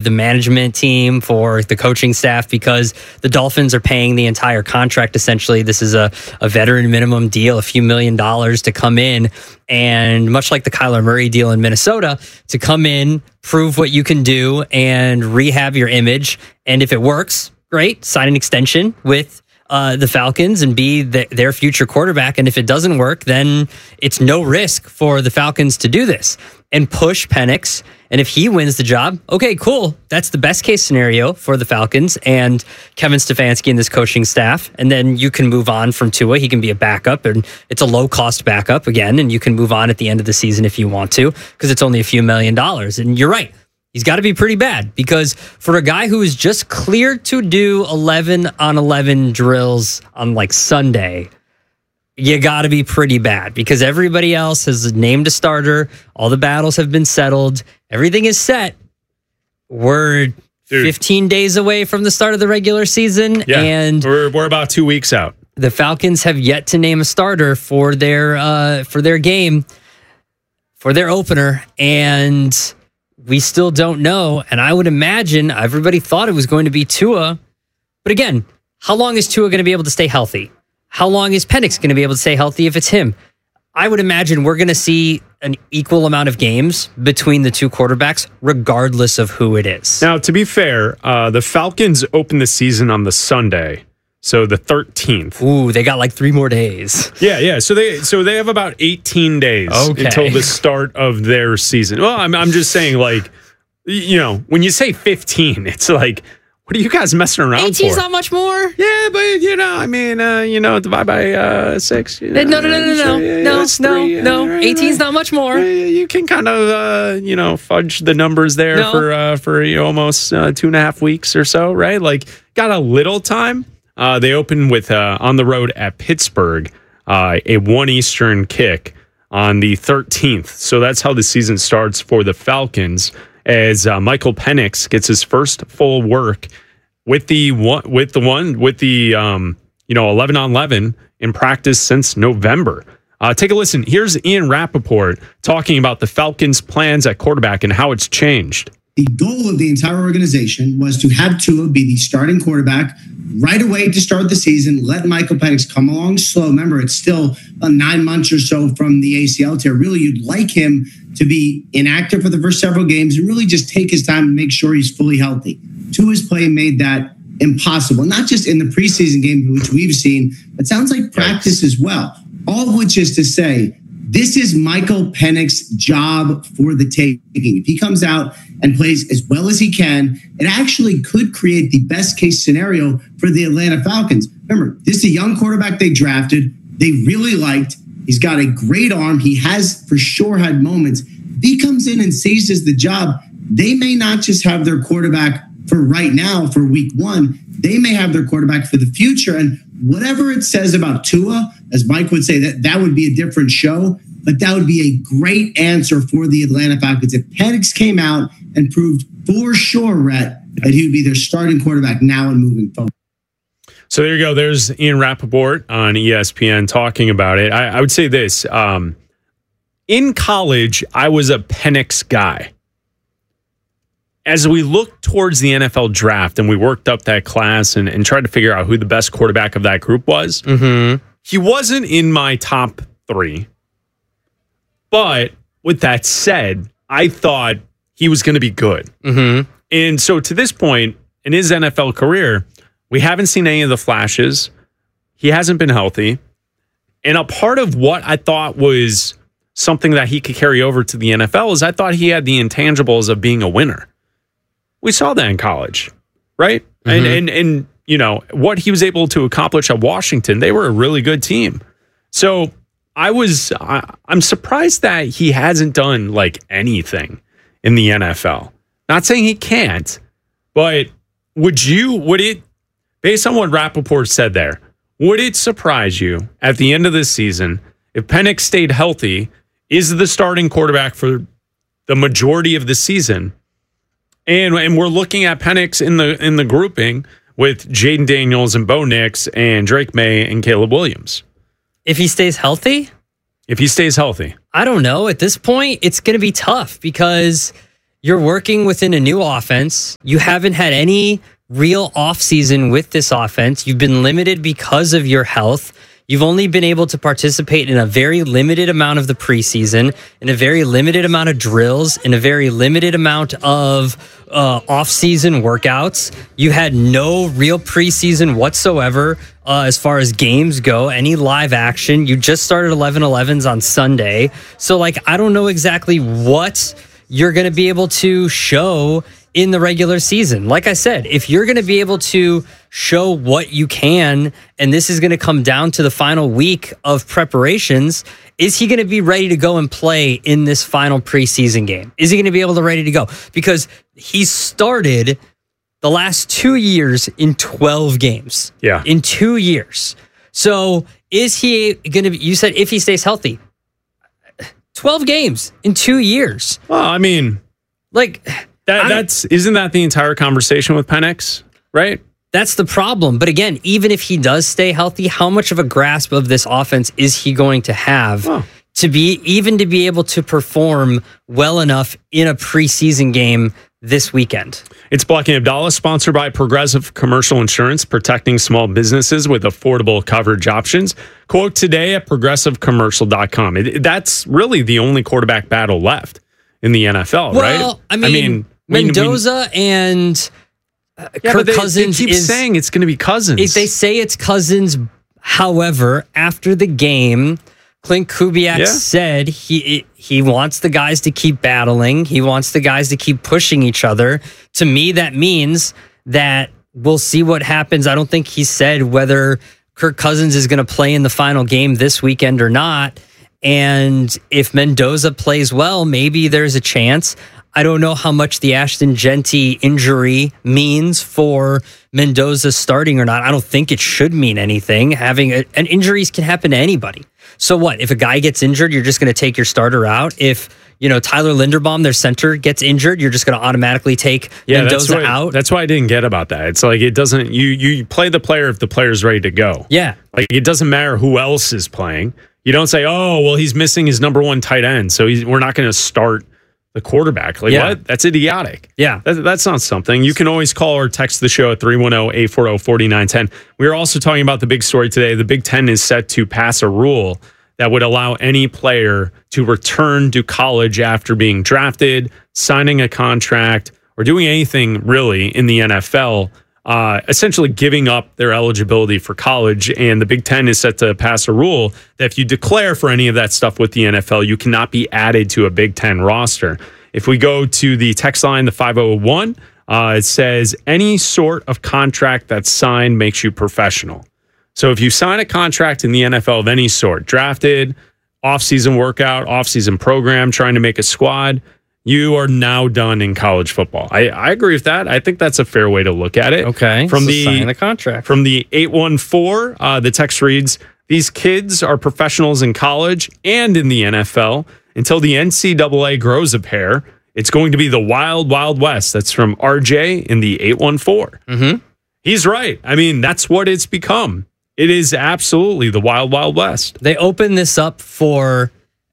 the management team, for the coaching staff, because the Dolphins are paying the entire contract. Essentially, this is a veteran minimum deal, a few $1 million to come in. And much like the Kyler Murray deal in Minnesota, to come in, prove what you can do, and rehab your image. And if it works, great, sign an extension with the Falcons and be their future quarterback. And if it doesn't work, then it's no risk for the Falcons to do this and push Penix. And if he wins the job, okay, cool. That's the best case scenario for the Falcons and Kevin Stefanski and this coaching staff. And then you can move on from Tua. He can be a backup, and it's a low-cost backup again, and you can move on at the end of the season if you want to, because it's only a few $1 million. And you're right. He's got to be pretty bad, because for a guy who is just cleared to do 11 on 11 drills on like Sunday, you got to be pretty bad, because everybody else has named a starter. All the battles have been settled. Everything is set. We're 15 days away from the start of the regular season. Yeah, and we're about 2 weeks out. The Falcons have yet to name a starter for their game, for their opener. And we still don't know. And I would imagine everybody thought it was going to be Tua. But again, how long is Tua going to be able to stay healthy? How long is Penix going to be able to stay healthy if it's him? I would imagine we're going to see an equal amount of games between the two quarterbacks, regardless of who it is. Now, to be fair, the Falcons open the season on the Sunday, so the 13th. Ooh, they got like 3 more days. Yeah. So they have about 18 days until the start of their season. Well, I'm just saying, like, you know, when you say 15, it's like, what are you guys messing around 18's for? not much more. Yeah, but divide by 6. No. 18's not much more. You can kind of fudge the numbers there for almost 2.5 weeks or so, right? Like, got a little time. They open with on the road at Pittsburgh, a 1 Eastern kick on the 13th. So that's how the season starts for the Falcons, as Michael Penix gets his first full work with the 11 on 11 in practice since November. Take a listen. Here's Ian Rappaport talking about the Falcons' plans at quarterback and how it's changed. The goal of the entire organization was to have Tua be the starting quarterback right away to start the season. Let Michael Penix come along slow. Remember, it's still 9 months or so from the ACL tear. Really, you'd like him to be inactive for the first several games and really just take his time and make sure he's fully healthy. Tua's play made that impossible, not just in the preseason game, which we've seen, but sounds like practice as well. All of which is to say, this is Michael Penix's job for the taking. If he comes out and plays as well as he can, it actually could create the best case scenario for the Atlanta Falcons. Remember, this is a young quarterback they drafted. They really liked. He's got a great arm. He has for sure had moments. If he comes in and seizes the job, they may not just have their quarterback for right now, for week 1. They may have their quarterback for the future. And whatever it says about Tua, as Mike would say, that would be a different show. But that would be a great answer for the Atlanta Falcons. If Penix came out and proved for sure, Rhett, that he would be their starting quarterback now and moving forward. So there you go. There's Ian Rappaport on ESPN talking about it. I would say this. In college, I was a Penix guy. As we looked towards the NFL draft and we worked up that class and tried to figure out who the best quarterback of that group was, he wasn't in my top 3. But with that said, I thought he was going to be good. And so to this point in his NFL career, we haven't seen any of the flashes. He hasn't been healthy. And a part of what I thought was something that he could carry over to the NFL is I thought he had the intangibles of being a winner. We saw that in college, right? And you know, what he was able to accomplish at Washington, they were a really good team. So I'm surprised that he hasn't done like anything in the NFL. Not saying he can't, but would it, based on what Rappaport said there, would it surprise you at the end of this season if Penix stayed healthy, is the starting quarterback for the majority of the season? And we're looking at Penix in the grouping with Jaden Daniels and Bo Nix and Drake May and Caleb Williams. If he stays healthy? If he stays healthy. I don't know. At this point, it's going to be tough because You're working within a new offense. You haven't had any real offseason with this offense. You've been limited because of your health. You've only been able to participate in a very limited amount of the preseason, in a very limited amount of drills, in a very limited amount of off-season workouts. You had no real preseason whatsoever as far as games go, any live action. You just started 11-11s on Sunday. So, I don't know exactly what you're going to be able to show in the regular season. Like I said, if you're going to be able to show what you can, and this is going to come down to the final week of preparations, is he going to be ready to go and play in this final preseason game? Is he going to be able to ready to go? Because he started the last 2 years in 12 games. Yeah. In 2 years. So is he going to be, you said if he stays healthy, 12 games in 2 years. Well, I mean, isn't that the entire conversation with Penix, right? That's the problem. But again, even if he does stay healthy, how much of a grasp of this offense is he going to have to be able to perform well enough in a preseason game this weekend? It's Block and Abdallah, sponsored by Progressive Commercial Insurance, protecting small businesses with affordable coverage options. Quote today at progressivecommercial.com. That's really the only quarterback battle left in the NFL, right? Well, I mean Mendoza and Kirk Cousins. They keep saying it's going to be Cousins. They say it's Cousins. However, after the game, Clint Kubiak said he wants the guys to keep battling. He wants the guys to keep pushing each other. To me, that means that we'll see what happens. I don't think he said whether Kirk Cousins is going to play in the final game this weekend or not. And if Mendoza plays well, maybe there's a chance. I don't know how much the Ashton Genty injury means for Mendoza starting or not. I don't think it should mean anything. And injuries can happen to anybody. So what? If a guy gets injured, you're just going to take your starter out. If Tyler Linderbaum, their center, gets injured, you're just going to automatically take Mendoza out. That's why I didn't get about that. It's like it doesn't. You play the player if the player's ready to go. Yeah, it doesn't matter who else is playing. You don't say, "Oh, well, he's missing his number one tight end, so we're not going to start the quarterback." What? That's idiotic. Yeah. That's not something. You can always call or text the show at 310-840-4910. We are also talking about the big story today. The Big Ten is set to pass a rule that would allow any player to return to college after being drafted, signing a contract, or doing anything really in the NFL, essentially giving up their eligibility for college. And the Big Ten is set to pass a rule that if you declare for any of that stuff with the NFL, you cannot be added to a Big Ten roster. If we go to the text line, the 501, it says, any sort of contract that's signed makes you professional. So if you sign a contract in the NFL of any sort, drafted, off-season workout, off-season program, trying to make a squad, you are now done in college football. I agree with that. I think that's a fair way to look at it. Okay. Sign the contract. From the 814, the text reads, these kids are professionals in college and in the NFL until the NCAA grows a pair. It's going to be the wild, wild west. That's from RJ in the 814. Mm-hmm. He's right. I mean, that's what it's become. It is absolutely the wild, wild west. They open this up for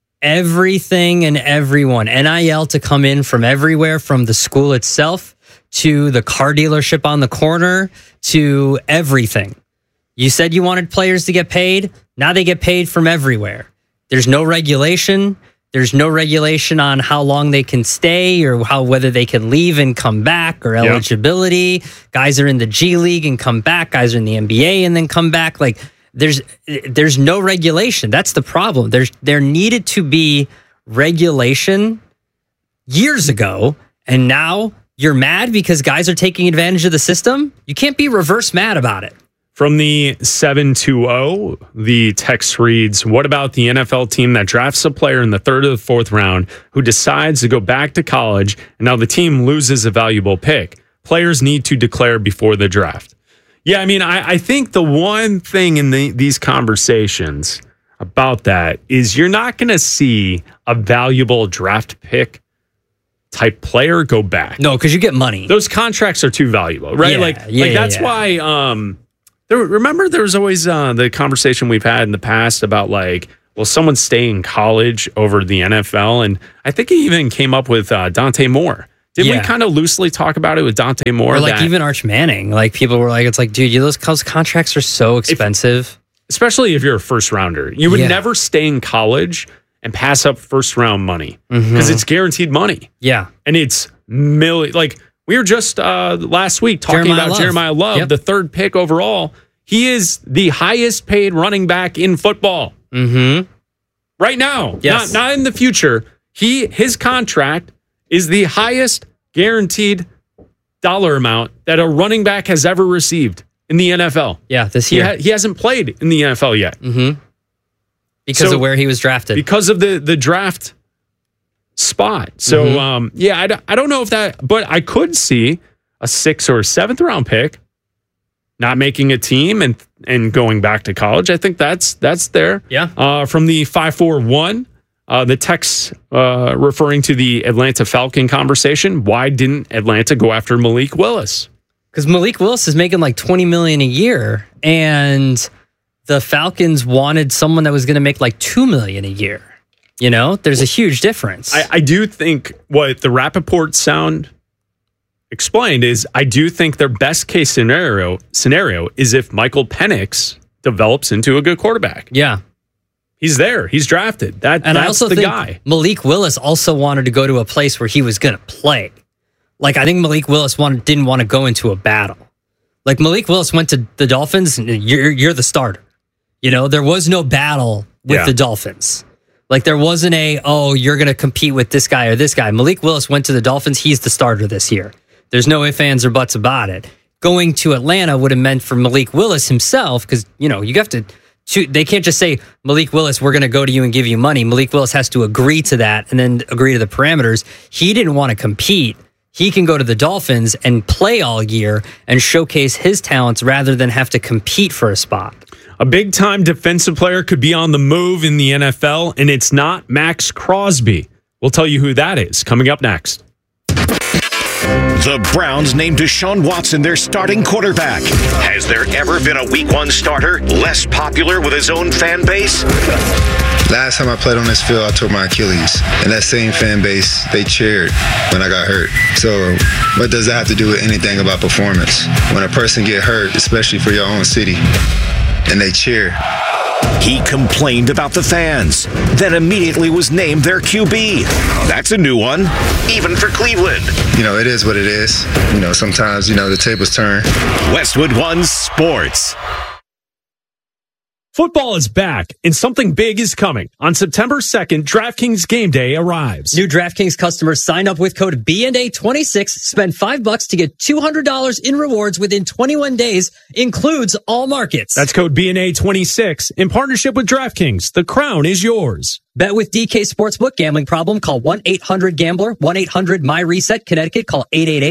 everything and everyone. NIL to come in from everywhere, from the school itself to the car dealership on the corner to everything. You said you wanted players to get paid. Now they get paid from everywhere. There's no regulation. There's no regulation on how long they can stay or whether they can leave and come back or eligibility. Yep. Guys are in the G League and come back. Guys are in the NBA and then come back. There's no regulation. That's the problem. There needed to be regulation years ago, and now you're mad because guys are taking advantage of the system? You can't be reverse mad about it. From the 720, the text reads, what about the NFL team that drafts a player in the third or the fourth round who decides to go back to college, and now the team loses a valuable pick? Players need to declare before the draft. Yeah, I mean, I think the one thing in these conversations about that is you're not going to see a valuable draft pick type player go back. No, because you get money. Those contracts are too valuable, right? That's why... Remember, there was always the conversation we've had in the past about will someone stay in college over the NFL? And I think he even came up with Dante Moore. Didn't we kind of loosely talk about it with Dante Moore? Or like even Arch Manning. Like people were like, it's like, dude, those contracts are so expensive. Especially if you're a first rounder. You would never stay in college and pass up first round money because it's guaranteed money. Yeah. And it's like we were just last week talking about Jeremiah Love, the third pick overall. He is the highest paid running back in football. Right now. Yes. Not in the future. His contract is the highest guaranteed dollar amount that a running back has ever received in the NFL. Yeah, this year. He hasn't played in the NFL yet. Because of where he was drafted. Because of the draft spot. So, I don't know if that, but I could see a 6th or 7th round pick not making a team and going back to college. I think that's there. Yeah. From the 541, the text referring to the Atlanta Falcon conversation. Why didn't Atlanta go after Malik Willis? Because Malik Willis is making like $20 million a year, and the Falcons wanted someone that was going to make like $2 million a year. You know, there's a huge difference. I do think what the Rappaport sound explained is I do think their best case scenario is if Michael Penix develops into a good quarterback. Yeah. He's there. He's drafted. That's I also the think guy. Malik Willis also wanted to go to a place where he was going to play. Like, I think Malik Willis didn't want to go into a battle. Like, Malik Willis went to the Dolphins, and you're the starter. You know, there was no battle with the Dolphins. Like, there wasn't you're going to compete with this guy or this guy. Malik Willis went to the Dolphins. He's the starter this year. There's no ifs, ands, or buts about it. Going to Atlanta would have meant for Malik Willis himself, because, you know, you have to... They can't just say, Malik Willis, we're going to go to you and give you money. Malik Willis has to agree to that and then agree to the parameters. He didn't want to compete. He can go to the Dolphins and play all year and showcase his talents rather than have to compete for a spot. A big-time defensive player could be on the move in the NFL, and it's not Max Crosby. We'll tell you who that is coming up next. The Browns named Deshaun Watson their starting quarterback. Has there ever been a Week 1 starter less popular with his own fan base? Last time I played on this field, I tore my Achilles. And that same fan base, they cheered when I got hurt. So what does that have to do with anything about performance? When a person get hurt, especially for your own city, and they cheer. He complained about the fans, then immediately was named their QB. That's a new one, even for Cleveland. You know, it is what it is. You know, sometimes, the tables turn. Westwood One Sports. Football is back, and something big is coming. On September 2nd, DraftKings Game Day arrives. New DraftKings customers sign up with code BNA26, spend $5 to get $200 in rewards within 21 days, includes all markets. That's code BNA26 in partnership with DraftKings. The crown is yours. Bet with DK Sportsbook. Gambling problem? Call 1-800-GAMBLER. 1-800-MyReset. Connecticut. Call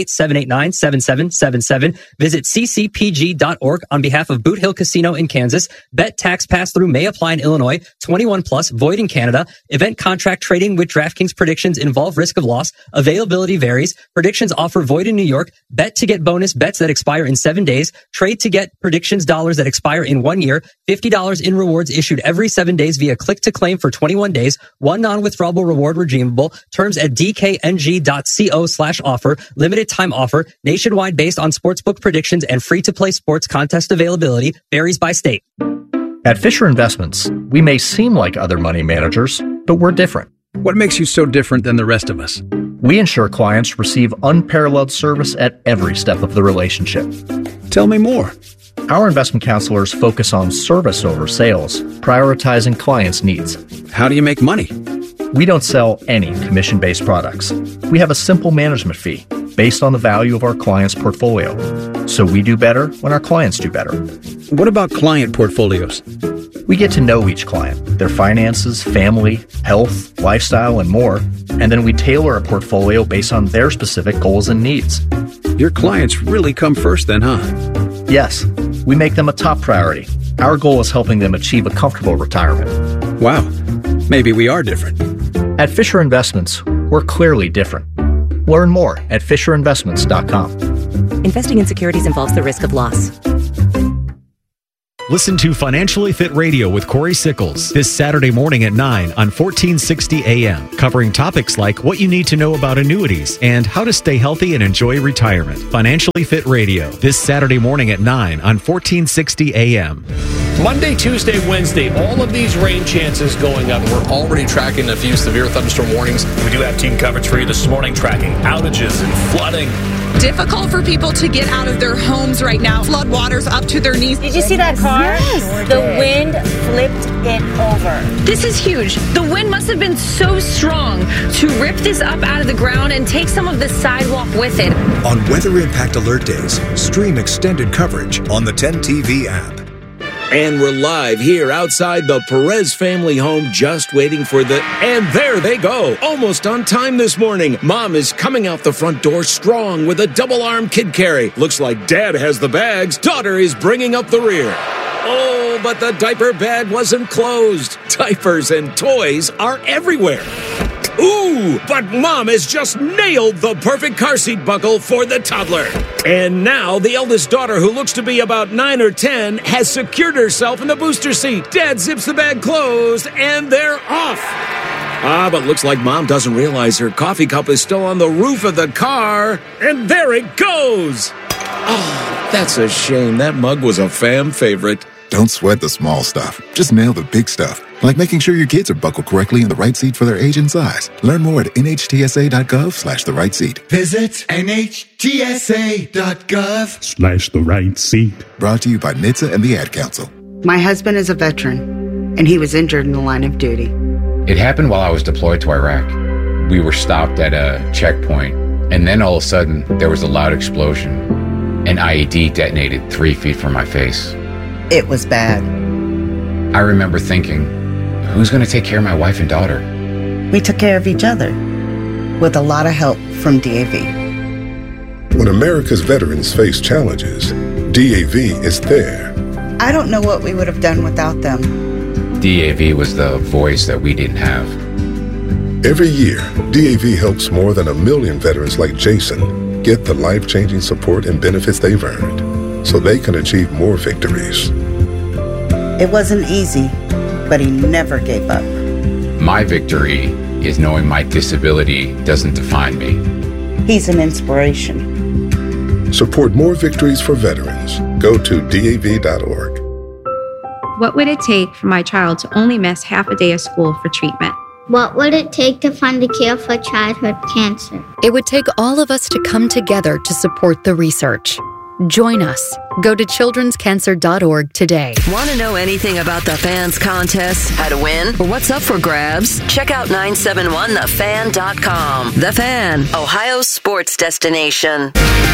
888-789-7777. Visit ccpg.org on behalf of Boot Hill Casino in Kansas. Bet tax pass-through may apply in Illinois. 21 plus. Void in Canada. Event contract trading with DraftKings predictions involve risk of loss. Availability varies. Predictions offer void in New York. Bet to get bonus bets that expire in 7 days. Trade to get predictions dollars that expire in 1 year. $50 in rewards issued every 7 days via click to claim for 21 days. One non-withdrawable reward redeemable. Terms at dkng.co/offer. Limited time offer. Nationwide based on sportsbook predictions and free-to-play sports contest availability. Varies by state. At Fisher Investments, we may seem like other money managers, but we're different. What makes you so different than the rest of us? We ensure clients receive unparalleled service at every step of the relationship. Tell me more. Our investment counselors focus on service over sales, prioritizing clients' needs. How do you make money? We don't sell any commission-based products. We have a simple management fee based on the value of our clients' portfolio. So we do better when our clients do better. What about client portfolios? We get to know each client, their finances, family, health, lifestyle, and more, and then we tailor a portfolio based on their specific goals and needs. Your clients really come first then, huh? Yes, we make them a top priority. Our goal is helping them achieve a comfortable retirement. Wow, maybe we are different. At Fisher Investments, we're clearly different. Learn more at FisherInvestments.com. Investing in securities involves the risk of loss. Listen to Financially Fit Radio with Corey Sickles this Saturday morning at 9 on 1460 AM, covering topics like what you need to know about annuities and how to stay healthy and enjoy retirement. Financially Fit Radio this Saturday morning at 9 on 1460 AM. Monday, Tuesday, Wednesday, all of these rain chances going up. We're already tracking a few severe thunderstorm warnings. We do have team coverage for you this morning, tracking outages and flooding. Difficult for people to get out of their homes right now. Flood waters up to their knees. Did you see that car? Yes. The wind flipped it over. This is huge. The wind must have been so strong to rip this up out of the ground and take some of the sidewalk with it. On Weather Impact Alert Days, stream extended coverage on the 10 TV app. And we're live here outside the Perez family home, just waiting for and there they go. Almost on time this morning. Mom is coming out the front door strong with a double-arm kid carry. Looks like Dad has the bags. Daughter is bringing up the rear. Oh, but the diaper bag wasn't closed. Diapers and toys are everywhere. Ooh, but Mom has just nailed the perfect car seat buckle for the toddler. And now the eldest daughter, who looks to be about 9 or 10, has secured herself in the booster seat. Dad zips the bag closed, and they're off. But looks like Mom doesn't realize her coffee cup is still on the roof of the car. And there it goes. Oh, that's a shame. That mug was a fam favorite. Don't sweat the small stuff. Just nail the big stuff. Like making sure your kids are buckled correctly in the right seat for their age and size. Learn more at nhtsa.gov/the right seat. Visit nhtsa.gov/the right seat. Brought to you by NHTSA and the Ad Council. My husband is a veteran, and he was injured in the line of duty. It happened while I was deployed to Iraq. We were stopped at a checkpoint, and then all of a sudden, there was a loud explosion. An IED detonated 3 feet from my face. It was bad. I remember thinking, who's going to take care of my wife and daughter? We took care of each other, with a lot of help from DAV. When America's veterans face challenges, DAV is there. I don't know what we would have done without them. DAV was the voice that we didn't have. Every year, DAV helps more than 1 million veterans like Jason get the life-changing support and benefits they've earned, so they can achieve more victories. It wasn't easy, but he never gave up. My victory is knowing my disability doesn't define me. He's an inspiration. Support more victories for veterans. Go to DAV.org. What would it take for my child to only miss half a day of school for treatment? What would it take to find a cure for childhood cancer? It would take all of us to come together to support the research. Join us. Go to childrenscancer.org today. Want to know anything about the Fans contest, how to win, or what's up for grabs? Check out 971thefan.com. The Fan, Ohio's sports destination.